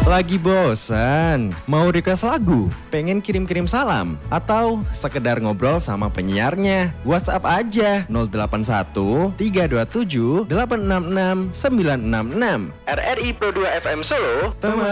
Lagi bosan? Mau request lagu? Pengen kirim-kirim salam? Atau sekedar ngobrol sama penyiarnya? WhatsApp aja 081 327 866 966. RRI Pro 2 FM Solo.